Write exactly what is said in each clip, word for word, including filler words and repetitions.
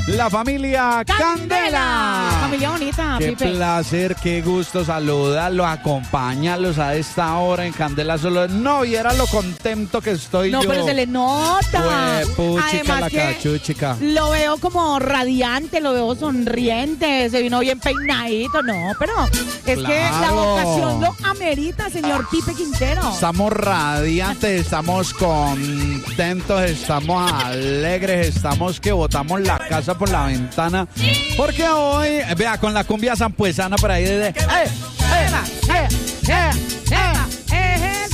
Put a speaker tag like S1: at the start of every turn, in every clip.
S1: la familia Candela. Candela.
S2: Familia bonita,
S1: Qué
S2: Pipe.
S1: placer, qué gusto saludarlos, acompañarlos a esta hora en Candela Solo. No viera lo contento que estoy
S2: no,
S1: yo.
S2: No, pero se le nota.
S1: Puchica, la
S2: que
S1: cachuchica.
S2: Lo veo como radiante, lo veo sonriente, se vino bien peinadito, no, pero es
S1: Claro.
S2: que la ocasión lo amerita, señor Pipe Quintero.
S1: Estamos radiantes, estamos contentos, estamos alegres, estamos que botamos la casa por la ventana, porque hoy, vea, con la cumbia zampuesana por ahí de... ¡Eh, eh, eh, eh, eh, eh,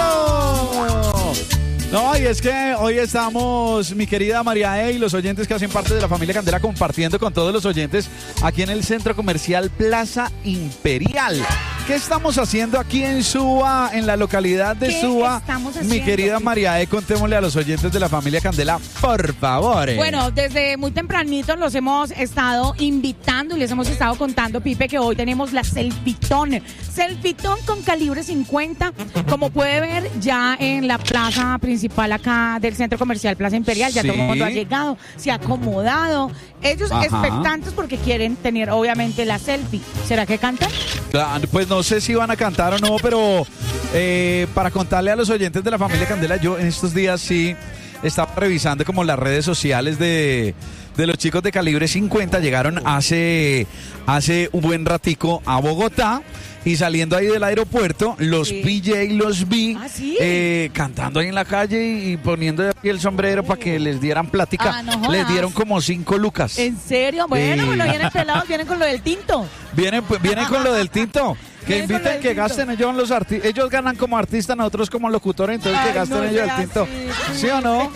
S1: ¡Eso! No, y es que hoy estamos, mi querida María E. y los oyentes que hacen parte de la familia Candela, compartiendo con todos los oyentes aquí en el Centro Comercial Plaza Imperial. ¿Qué estamos haciendo aquí en Suba, en la localidad de
S2: ¿Qué
S1: Suba?
S2: estamos
S1: Mi
S2: haciendo?
S1: querida María E., contémosle a los oyentes de la familia Candela, por favor.
S2: Bueno, desde muy tempranito los hemos estado invitando y les hemos estado contando, Pipe, que hoy tenemos la Selfitón. Selfitón con calibre cincuenta, como puede ver ya en la plaza principal acá del Centro Comercial Plaza Imperial. Ya
S1: Sí.
S2: todo el mundo ha llegado, se ha acomodado. Ellos
S1: Ajá.
S2: expectantes porque quieren tener obviamente la selfie. ¿Será que cantan?
S1: Ah, Pues no sé si van a cantar o no, pero eh, para contarle a los oyentes de la familia Candela, yo en estos días sí estaba revisando como las redes sociales de, de los chicos de calibre cincuenta. Llegaron hace, hace un buen ratico a Bogotá. Y saliendo ahí del aeropuerto, los
S2: Sí.
S1: P J los vi
S2: ¿Ah, sí?
S1: eh, cantando ahí en la calle y, y poniendo aquí el sombrero para que les dieran plática.
S2: Ah, no jodas.
S1: Les dieron como cinco lucas.
S2: ¿En serio? Bueno,
S1: Sí.
S2: bueno, vienen pelados, vienen con lo del tinto.
S1: Vienen, pues, vienen con lo del tinto. Que
S2: Vienen con lo
S1: inviten,
S2: del
S1: que
S2: tinto.
S1: gasten ellos los artistas. Ellos ganan como artistas, nosotros como locutores, entonces
S2: Ay,
S1: que gasten
S2: no
S1: ellos
S2: sea
S1: el tinto.
S2: así.
S1: ¿Sí o no?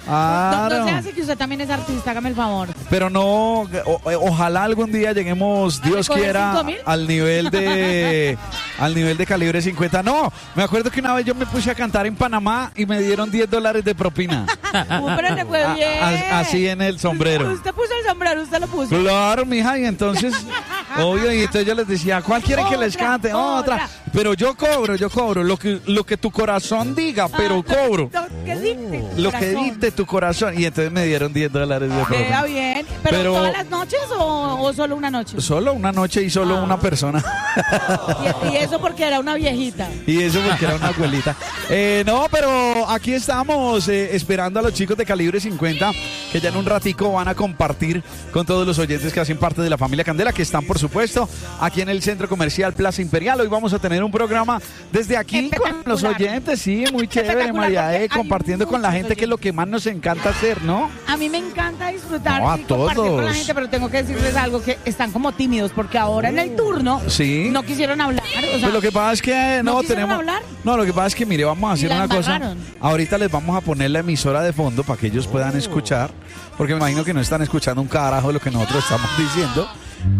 S2: No, no
S1: Claro.
S2: se hace que usted también es artista, hágame el favor.
S1: Pero no, o- ojalá algún día lleguemos,
S2: ¿A
S1: Dios
S2: recoger
S1: quiera,
S2: cinco mil?
S1: al nivel de al nivel de calibre cincuenta. No, me acuerdo que una vez yo me puse a cantar en Panamá y me dieron diez dólares de propina.
S2: Uh, pero le fue
S1: A-
S2: bien.
S1: a- así en el sombrero.
S2: Usted puso el sombrero, usted lo puso.
S1: Claro, mija, y entonces, obvio, y entonces yo les decía, ¿cuál quieren que les
S2: Otra,
S1: cante? Otra.
S2: otra.
S1: Pero yo cobro, yo cobro, lo que, lo que tu corazón diga, pero
S2: Ah,
S1: cobro.
S2: Lo que dicte.
S1: Lo que
S2: corazón.
S1: dicte tu corazón. Y entonces me dieron diez dólares de
S2: Queda
S1: propina.
S2: bien. ¿Pero,
S1: Pero-
S2: todas las noches o, o solo una noche?
S1: Solo una noche y solo
S2: Ah.
S1: una persona.
S2: Y, y eso porque era una viejita.
S1: Y eso porque era una abuelita. Eh, no, pero aquí estamos eh, esperando a los chicos de calibre cincuenta que ya en un ratico van a compartir con todos los oyentes que hacen parte de la familia Candela, que están, por supuesto, aquí en el Centro Comercial Plaza Imperial. Hoy vamos a tener un programa desde aquí con los
S2: Espectacular.
S1: oyentes. Sí, muy chévere,
S2: Espectacular,
S1: María
S2: porque
S1: E,
S2: hay
S1: compartiendo con la
S2: muchos
S1: gente, que es lo que más nos encanta hacer, ¿no?
S2: A mí me encanta disfrutar
S1: No, a
S2: y compartir con la
S1: todos.
S2: gente, pero tengo que decirles algo, que están como tímidos porque ahora en el turno
S1: Sí.
S2: no quisieron hablar. O sea,
S1: Pues lo que pasa es que no,
S2: ¿no quisieron
S1: tenemos.
S2: hablar?
S1: No, lo que pasa es que, mire, vamos a hacer
S2: la
S1: una cosa.
S2: embarraron.
S1: Ahorita les vamos a poner la emisora de fondo para que ellos puedan escuchar, porque me imagino que no están escuchando un carajo de lo que nosotros estamos diciendo.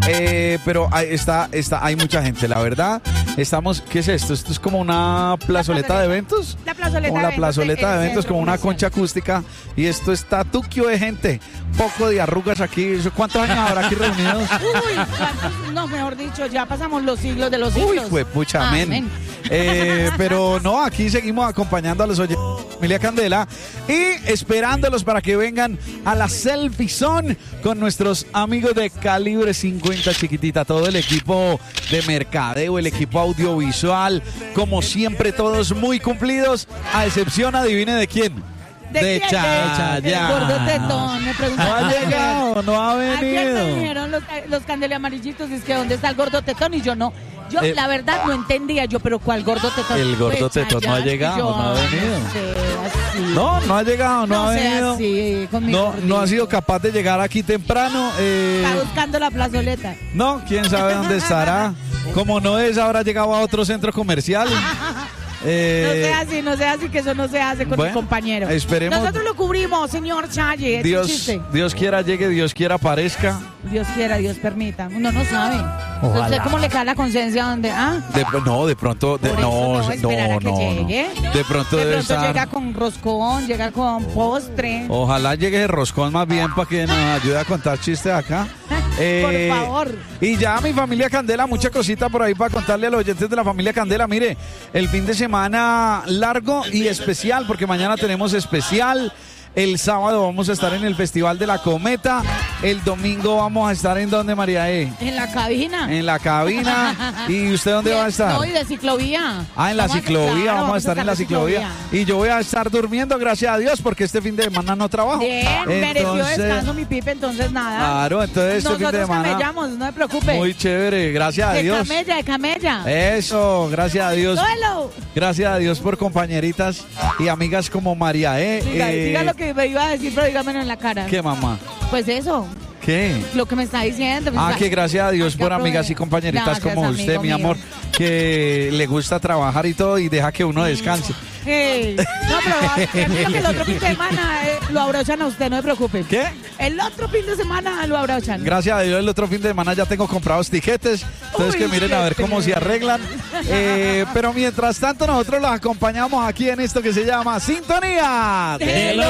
S1: Eh, pero hay, está, está, hay mucha gente, la verdad. Estamos, ¿qué es esto? Esto es como una plazoleta de eventos.
S2: La plazoleta
S1: Como
S2: de
S1: la
S2: eventos
S1: plazoleta
S2: del
S1: de eventos,
S2: centro
S1: como una
S2: comercial.
S1: concha acústica. Y esto está tuquio de gente. Poco de arrugas aquí. ¿Cuántos años habrá aquí reunidos?
S2: Uy, ¿cuántos? No, mejor dicho, ya pasamos los siglos de los
S1: Uy,
S2: siglos.
S1: fue pucha, amén.
S2: Amén.
S1: Eh, pero no, aquí seguimos acompañando a los oyentes de Familia Candela y esperándolos para que vengan a la Selfie Zone con nuestros amigos de calibre cincuenta chiquitita, todo el equipo de mercadeo, el equipo audiovisual, como siempre todos muy cumplidos, a excepción, adivine de quién.
S2: ¿De quién?
S1: Chayanne.
S2: El gordo tetón, me
S1: No
S2: preguntaron.
S1: ha llegado, no ha
S2: Ayer me
S1: venido.
S2: dijeron los, los candele amarillitos, es que ¿dónde está el gordo tetón? Y yo no. Yo,
S1: Eh,
S2: la verdad, no entendía yo, pero ¿cuál gordo tetón?
S1: El gordo
S2: Pues,
S1: tetón no ha
S2: Chayanne,
S1: llegado,
S2: y yo,
S1: no ha
S2: ay,
S1: venido.
S2: No, sea así.
S1: No, no ha llegado, no,
S2: No
S1: ha
S2: sea
S1: venido.
S2: así, con mi
S1: No,
S2: gordito.
S1: no ha sido capaz de llegar aquí temprano. eh,
S2: Está buscando la plazoleta.
S1: no, quién sabe dónde estará. Como no es, habrá llegado a otro centro comercial. Eh,
S2: No sea así, no sea así, que eso no se hace con
S1: bueno,
S2: mi compañero.
S1: esperemos.
S2: Nosotros lo cubrimos, señor Chaye. es un
S1: Dios,
S2: chiste.
S1: Dios quiera llegue, Dios quiera aparezca.
S2: Dios quiera, Dios permita. Uno no sabe.
S1: Ojalá.
S2: ¿Usted cómo le cae la conciencia donde? ¿Ah?
S1: De, no, de pronto, de,
S2: Por
S1: no,
S2: eso no, esperar a
S1: no,
S2: que
S1: no, no.
S2: llegue.
S1: De pronto
S2: De
S1: debe
S2: pronto
S1: estar.
S2: llega con roscón, llega con postre.
S1: Ojalá llegue el roscón más bien para que nos ayude a contar chistes acá. Eh,
S2: Por favor.
S1: Y ya mi familia Candela, mucha cosita por ahí para contarle a los oyentes de la familia Candela. Mire, el fin de semana largo y especial, porque mañana tenemos especial. El sábado vamos a estar en el Festival de la Cometa el domingo vamos a estar en donde, María E.
S2: En la cabina.
S1: En la cabina. ¿Y usted dónde va a estar?
S2: No, y de ciclovía.
S1: Ah, en la
S2: Vamos a-
S1: ciclovía,
S2: claro,
S1: vamos a estar en la ciclovía. Y yo voy a estar durmiendo, gracias a Dios, porque este fin de semana no trabajo.
S2: Bien, mereció
S1: Entonces,
S2: descanso mi Pipe, entonces nada.
S1: Claro, entonces este fin de
S2: Nosotros
S1: semana.
S2: camellamos, no se preocupe.
S1: Muy chévere, gracias a
S2: de
S1: Dios.
S2: camella, de camella.
S1: Eso, gracias a Dios.
S2: Suelo.
S1: Gracias a Dios por compañeritas y amigas como María E.
S2: Diga,
S1: Eh,
S2: diga lo que me iba a decir, pero dígamelo en la cara.
S1: ¿Qué, mamá?
S2: Pues eso,
S1: ¿Qué?
S2: lo que me está diciendo. pues,
S1: Ah, que gracias a Dios
S2: hay que
S1: por amigas y
S2: aprove-
S1: compañeritas
S2: Gracias,
S1: como usted,
S2: amigo
S1: mi
S2: mío.
S1: amor, que le gusta trabajar y todo y deja que uno descanse.
S2: Hey. No, pero va- tranquilo que el otro fin de semana eh, lo abrochan a usted, no se preocupe.
S1: ¿Qué?
S2: El otro fin de semana lo abrochan.
S1: Gracias a Dios el otro fin de semana ya tengo comprados tiquetes, entonces
S2: Uy,
S1: que miren a ver
S2: qué
S1: cómo se
S2: chévere.
S1: arreglan. Eh, pero mientras tanto nosotros los acompañamos aquí en esto que se llama Sintonía
S2: de